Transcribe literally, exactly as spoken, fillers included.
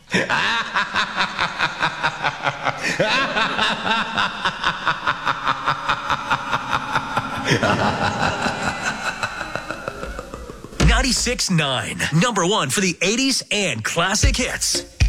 ninety-six point nine, number one for the eighties and classic hits.